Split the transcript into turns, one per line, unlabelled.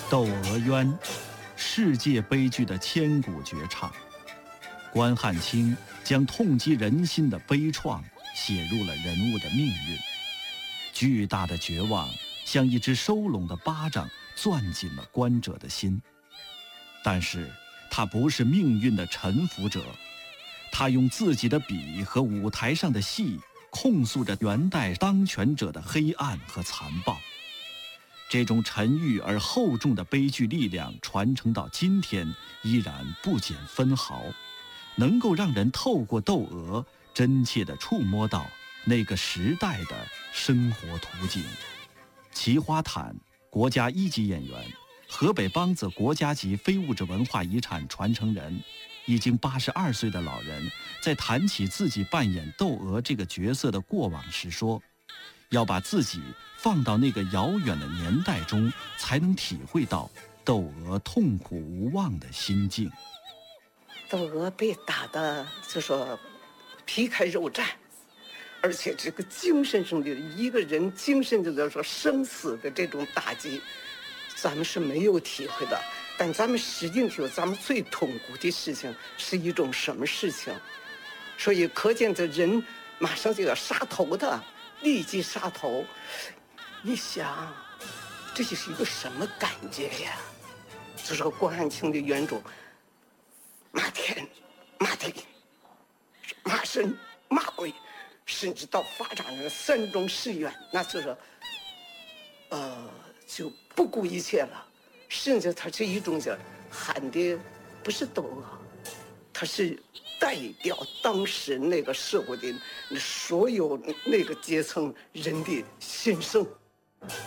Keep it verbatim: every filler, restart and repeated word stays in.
《窦娥冤》，世界悲剧的千古绝唱。关汉卿将痛击人心的悲怆写入了人物的命运，巨大的绝望像一只收拢的巴掌，攥紧了观者的心。但是他不是命运的臣服者，他用自己的笔和舞台上的戏控诉着元代当权者的黑暗和残暴。这种沉郁而厚重的悲剧力量传承到今天依然不减分毫，能够让人透过窦娥真切地触摸到那个时代的生活图景。齐花坦，国家一级演员，河北梆子国家级非物质文化遗产传承人，已经八十二岁的老人，在谈起自己扮演窦娥这个角色的过往时说，要把自己放到那个遥远的年代中，才能体会到窦娥痛苦无望的心境。
窦娥被打的就说皮开肉绽，而且这个精神上的一个人精神就是说生死的这种打击，咱们是没有体会的。但咱们实际体会，咱们最痛苦的事情是一种什么事情？所以可见这人马上就要杀头的，立即杀头。你想，这就是一个什么感觉呀？就说关汉卿的原著，骂天、骂地、骂神、骂鬼，甚至到发展了山中誓愿，那就是呃，就不顾一切了。甚至他是一种叫喊的，不是窦娥，他是代表当时那个社会的所有那个阶层人的心声。